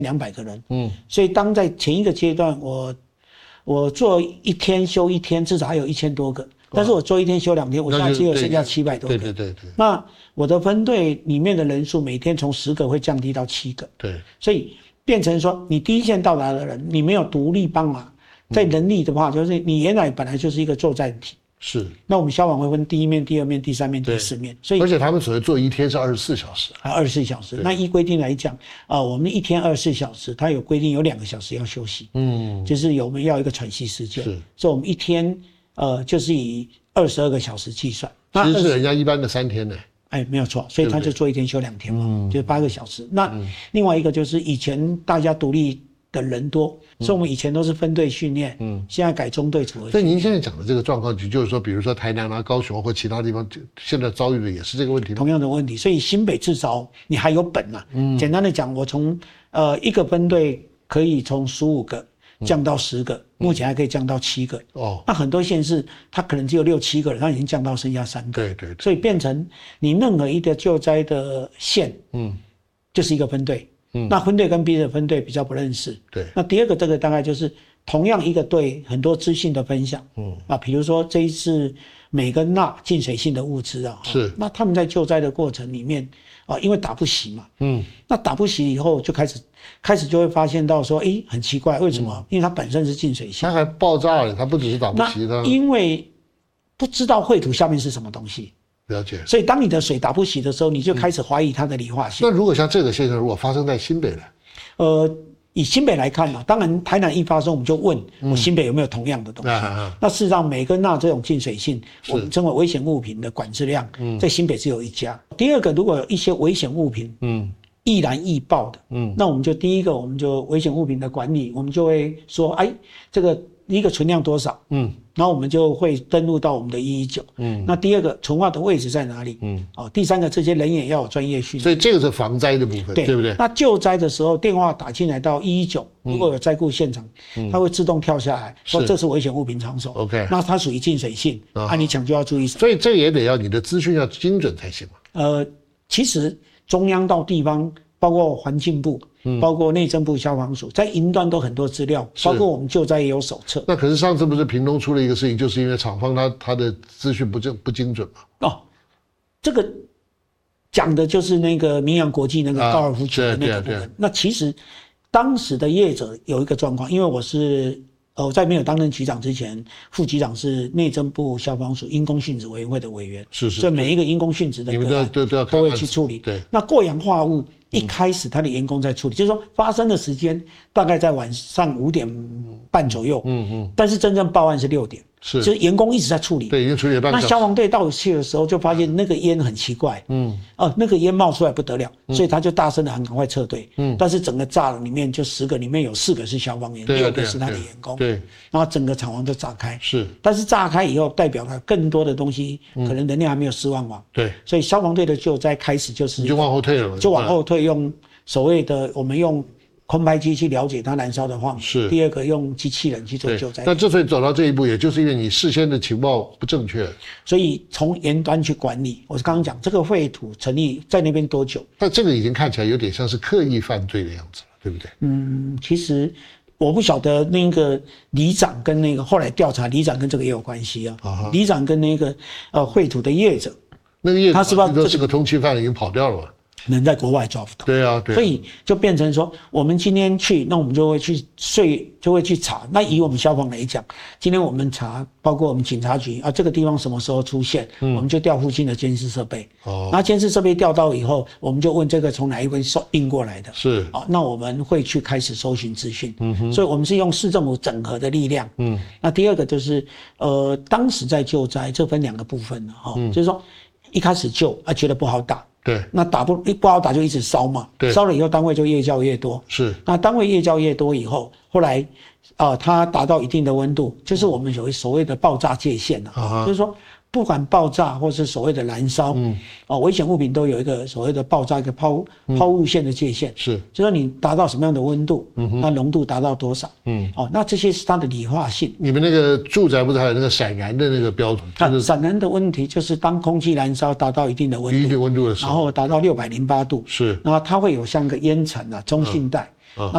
200个人，所以当在前一个阶段，我做1天休1天，至少还有1000多个，但是我做1天休2天，我现在只有剩下700多个。 对。 那我的分队里面的人数每天从10个会降低到7个， 对， 所以变成说你第一线到达的人，你没有独立帮忙，在能力的话，就是你原来本来就是一个作战体。 是， 那我们消防会分第1面、第2面、第3面、第4面，所以而且他们所谓做1天是24小时， 还24小时。那依规定来讲，我们1天24小时，它有规定有2个小时要休息，就是我们要一个喘息时间，所以我们1天就是以22个小时计算。 其实是人家一般的3天呢。 没有错，所以他就做1天休2天嘛，就是8个小时。那另外一个就是以前大家独立的人多，所以我们以前都是分队训练，现在改中队组合。 所以您现在讲的这个状况，就是说，比如说台南啊、高雄或其他地方，现在遭遇的也是这个问题吗？ 同样的问题，所以新北至少你还有本啊。简单的讲，我从一个分队可以从15个降到10个，目前还可以降到7个。那很多县市它可能只有6、7个人，它已经降到剩下3个。对，所以变成你任何一个救灾的县，就是一个分队。那分队跟别的分队比较不认识。对。那第二个，这个大概就是同样一个队很多资讯的分享。比如说这一次镁跟钠进水性的物资啊，是。那他们在救灾的过程里面因为打不熄嘛，那打不熄以后就开始就会发现到说，很奇怪，为什么？因为它本身是进水性， 它还爆炸了，它不只是打不熄，它因为不知道绘图下面是什么东西。 了解， 所以当你的水打不熄的时候，你就开始怀疑它的理化性。 那如果像这个现象，如果发生在新北呢？ 以新北来看当然台南一发生，我们就问我新北有没有同样的东西。那事实上，镁跟钠这种进水性，我们称为危险物品的管制量，在新北只有1家。第二个，如果有一些危险物品，易燃易爆的，那我们就第一个，我们就危险物品的管理，我们就会说，这个第一个存量多少，然后我们就会登录到我们的119，那第二个存化的位置在哪里，第三个这些人也要有专业训练， 所以这个是防灾的部分，对不对？ 那救灾的时候电话打进来到119，如果有灾故现场，它会自动跳下来说这是危险物品场所 ，OK， 那它属于进水性，你抢救要注意什么？ 所以这也得要你的资讯要精准才行嘛。 其实中央到地方，包括环境部。包括内政部消防署在云端都很多资料，包括我们救灾也有手册。 那可是上次不是屏东出了一个事情，就是因为厂方他的资讯不精准嘛？ 这个讲的就是那个明阳国际那个高尔夫球的那个部分。那其实当时的业者有一个状况，因为我是在没有担任局长之前，副局长是内政部消防署因公殉职委员会的委员，所以每一个因公殉职的个案都会去处理。对，那过氧化物。一开始他的员工在处理，就是说发生的时间大概在晚上5点半左右，但是真正报案是6点，就是员工一直在处理， 对，已经处理了半个小时。 那消防队到去的时候就发现那个烟很奇怪，那个烟冒出来不得了，所以他就大声的喊赶快撤退，但是整个栅栏里面就10个里面有4个是消防员，6个是他的员工，对，然后整个厂房都炸开，但是炸开以后代表了更多的东西，可能能量还没有释放完，对，所以消防队的救灾开始就是你就往后退了， 就往后退。用所谓的我们用空拍机去了解它燃烧的范围，第二个用机器人去做救灾。 那之所以走到这一步，也就是因为你事先的情报不正确， 所以从源端去管理。我刚刚讲这个绘图成立在那边多久？ 但这个已经看起来有点像是刻意犯罪的样子了，对不对？ 其实我不晓得那个里长跟那个后来调查，里长跟这个也有关系啊。里长跟那个绘图的业者， 那个业者他是不是这是个通缉犯，已经跑掉了嘛？ 能在国外抓不到， 对啊， 所以就变成说，我们今天去，那我们就会去查。那以我们消防来讲，今天我们查，包括我们警察局这个地方什么时候出现，我们就调附近的监视设备。那监视设备调到以后，我们就问这个从哪一边运过来的，那我们会去开始搜寻资讯。所以我们是用市政府整合的力量。那第二个就是当时在救灾，这分2个部分就是说一开始救觉得不好打。对，那不好打就一直烧嘛，烧了以后单位就越叫越多，那单位越叫越多以后，后来它达到一定的温度，就是我们有所谓的爆炸界限就是说不管爆炸或是所谓的燃烧，危险物品都有一个所谓的爆炸一个抛物线的界限，就是说你达到什么样的温度，那浓度达到多少，那这些是它的理化性。 你们那个住宅不是还有那个闪燃的那个标准？ 闪燃的问题就是当空气燃烧达到一定的温度， 的时候， 然后达到608度， 然后它会有像个烟尘中性带，